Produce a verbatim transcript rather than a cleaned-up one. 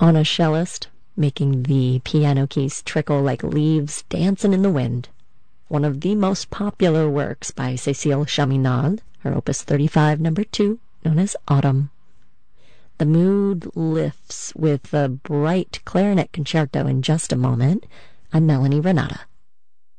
on a cellist, making the piano keys trickle like leaves dancing in the wind. One of the most popular works by Cécile Chaminade, her Opus thirty-five, number two, known as Autumn. The mood lifts with a bright clarinet concerto in just a moment. I'm Melanie Renata.